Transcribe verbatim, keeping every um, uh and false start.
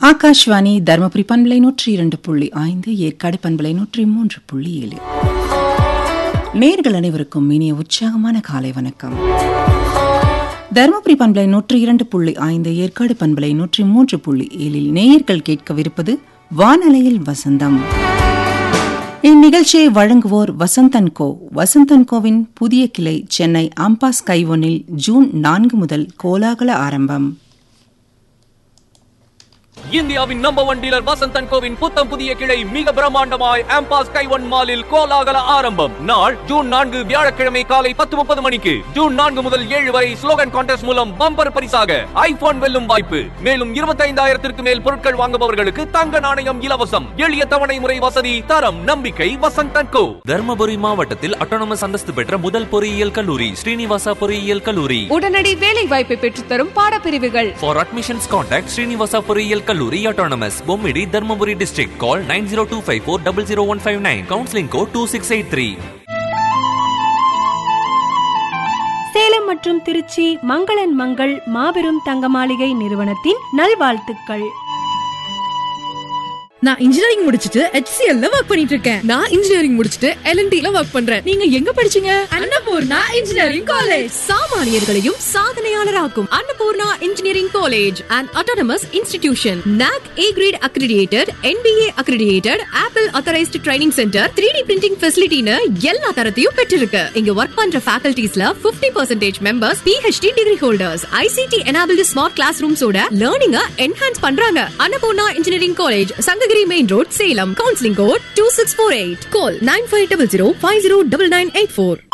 ஆகாஷ்வாணி தர்மபுரி பண்பலை நூற்றி இரண்டு புள்ளி ஐந்து, ஏற்காடு பண்பலை நூற்றி மூன்று புள்ளி ஏழு. நேர்கள் அனைவருக்கும் இனிய உற்சாகமான காலை வணக்கம். தர்மபுரி பண்பலை நூற்றி இரண்டு புள்ளி ஐந்து, ஏற்காடு பண்பலை நூற்றி மூன்று புள்ளி ஏழில் நேயர்கள் கேட்கவிருப்பது வானலையில் வசந்தம். இந்நிகழ்ச்சியை வழங்குவோர் வசந்தன் கோ. வசந்தன் கோவின் புதிய கிளை சென்னை அம்பாஸ் கைவொன்னில் ஜூன் நான்கு முதல் கோலாகல ஆரம்பம். இந்தியாவின் number one dealer Vasanthan CoWIN புத்தம் புதிய கிளை மிக பிரம்மாண்டமாய் ஆம்பாஸ் கைவன் மாலில் கோலாகல ஆரம்பம். நாள் ஜூன் நான்கு வியாழக்கிழமை காலை பத்து முப்பது மணிக்கு. ஜூன் நான்கு முதல் ஏழு வரை ஸ்லோகன் கான்டெஸ்ட் மூலம் பம்பர் பரிசாக ஐபோன் வெல்லும் வாய்ப்பு. மேலும் இருபத்தி ஐந்தாயிரத்திற்கு மேல் பொருட்கள் வாங்குபவர்களுக்கு தங்க நாணயம் இலவசம். எளிய தவணை முறை வசதி, தரம், நம்பிக்கை வசந்தன் கோ. தர்மபுரி மாவட்டத்தில் அட்டானமஸ் அந்தஸ்து பெற்ற முதல் பொறியியல் கல்லூரி ஸ்ரீனிவாசா பொறியியல் கல்லூரி. உடனடி வேலை வாய்ப்பை பெற்றுத்தரும் பாடப்பிரிவுகள். For admissions contact ஸ்ரீனிவாசா பொறியியல் கல்லூரி autonomous Bommidi Dharmapuri district. Call nine zero two five four zero zero one five nine. Counseling code two six eight three. Salem மற்றும் திருச்சி மங்களன் மங்கள் மாபெரும் தங்க மாளிகை நிறுவனத்தின் நல்வாழ்த்துக்கள். நான் இன்ஜினியரிங் முடிச்சிட்டு H C L ல வர்க் பண்ணிட்டு இருக்கேன். நான் இன்ஜினியரிங் முடிச்சிட்டு L and T ல வர்க் பண்றேன். நீங்க எங்க படிச்சீங்க? Annapurna engineering college. சாமானியர்களையும் சாதனையாளராக்கும் Annapurna engineering college and autonomous institution. N A C A grade accredited, N B A accredited, Apple authorized training center, three D printing facility னு எல்லா தரத்தையும் பெற்றிருக்கு. இங்க வர்க் பண்ற facultiesல fifty percent members P H D degree holders. I C T enabled smart classrooms ஓட learning enhance பண்றாங்க. Annapurna engineering college, Sankagiri Main Road, Salem. Counseling code two six four eight. Call nine five zero zero five zero nine nine eight four.